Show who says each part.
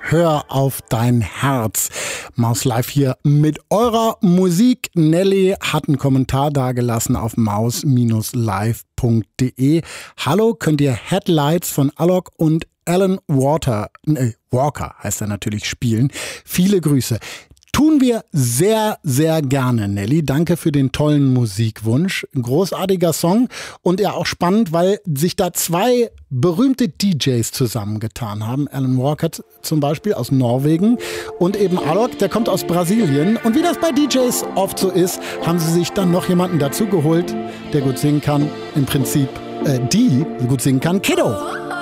Speaker 1: Hör auf dein Herz. Maus Live hier mit eurer Musik. Nelly hat einen Kommentar dagelassen auf maus-live.de. Hallo, könnt ihr Headlights von Alok und Alan Walker heißt er natürlich, spielen. Viele Grüße. Tun wir sehr, sehr gerne, Nelly. Danke für den tollen Musikwunsch. Ein großartiger Song und ja auch spannend, weil sich da zwei berühmte DJs zusammengetan haben. Alan Walker zum Beispiel aus Norwegen und eben Alok, der kommt aus Brasilien. Und wie das bei DJs oft so ist, haben sie sich dann noch jemanden dazu geholt, der gut singen kann. Im Prinzip die gut singen kann. Kiddo!